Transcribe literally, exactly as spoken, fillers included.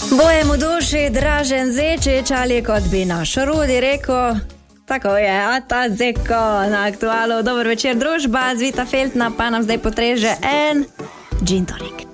Bojemu duši, Dražen Zečič, ali kot bi naš Rudi rekel, tako je, a ta zeko na Aktualu. Dober večer, družba, Zvita Feltna pa nam zdaj potreže en gin tonic.